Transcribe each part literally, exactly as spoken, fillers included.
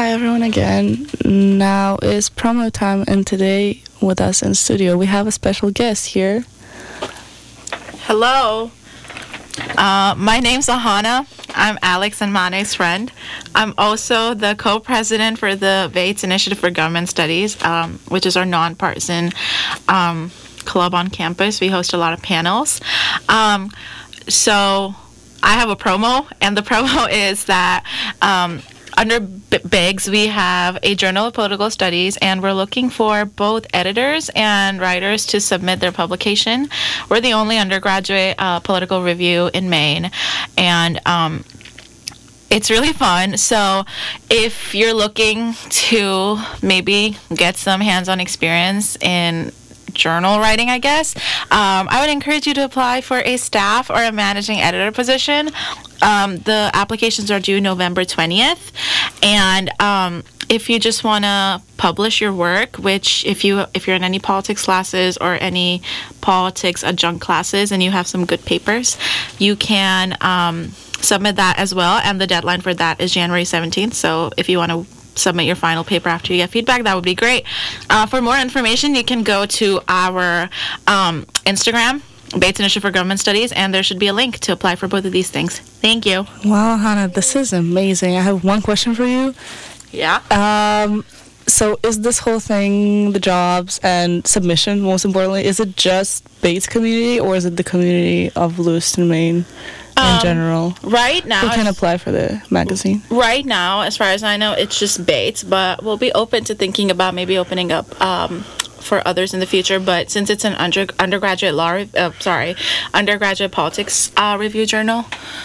Hi everyone again. Now is promo time, and today with us in studio we have a special guest here. Hello. Uh, my name's Ahana. I'm Alex and Mane's friend. I'm also the co-president for the Bates Initiative for Government Studies, um, which is our nonpartisan um, club on campus. We host a lot of panels. Um, so I have a promo, and the promo is that um, under B- BIGS, we have a Journal of Political Studies, and we're looking for both editors and writers to submit their publication. We're the only undergraduate uh, political review in Maine, and um, it's really fun. So if you're looking to maybe get some hands-on experience in journal writing, I guess, um, I would encourage you to apply for a staff or a managing editor position. Um, the applications are due November twentieth, and um, if you just want to publish your work, which if you if you're in any politics classes or any politics adjunct classes and you have some good papers, you can um, submit that as well, and the deadline for that is January seventeenth. So if you want to submit your final paper after you get feedback, that would be great. Uh, for more information, you can go to our um, Instagram, Bates Initiative for Government Studies, and there should be a link to apply for both of these things. Thank you. Wow, Hannah, this is amazing. I have one question for you. Yeah. Um, so is this whole thing, the jobs and submission, most importantly, is it just Bates community, or is it the community of Lewiston, Maine? In Um, general, Right now, who can apply for the magazine? right now, as far as I know, it's just Bates, but we'll be open to thinking about maybe opening up um, for others in the future. But since it's an under, undergraduate law, re- uh, sorry, undergraduate politics uh, review journal,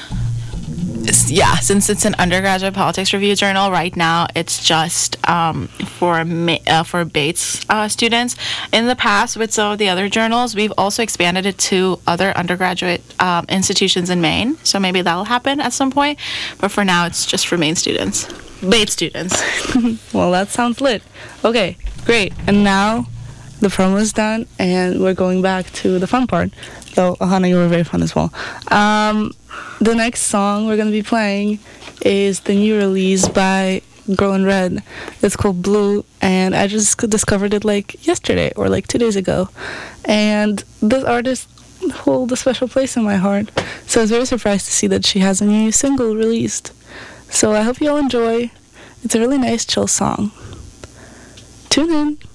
it's- yeah, since it's an undergraduate politics review journal, right now it's just um, for ma- uh, for Bates uh, students. In the past, with some of the other journals, we've also expanded it to other undergraduate um, institutions in Maine. So maybe that'll happen at some point. But for now, it's just for Maine students, Bates students. Well, that sounds lit. Okay, great. And now the promo is done, and we're going back to the fun part. Though, Ahana, you were very fun as well. Um, the next song we're going to be playing is the new release by Girl in Red. It's called Blue, and I just discovered it like yesterday or like two days ago. And this artist holds a special place in my heart. So I was very surprised to see that she has a new single released. So I hope you all enjoy. It's a really nice chill song. Tune in.